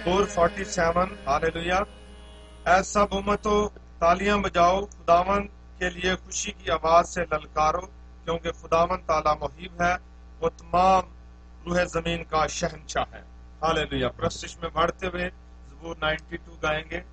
447 hallelujah. ऐ सब उम्मतों तालियां बजाओ, खुदावन के लिए खुशी की आवाज से ललकारो, क्योंकि खुदावन ताला मुहीब है, वो तमाम रूह जमीन का शहंशाह है। हालेलुया। प्रस्तिश में बढ़ते हुए ज़बूर 92 गाएंगे।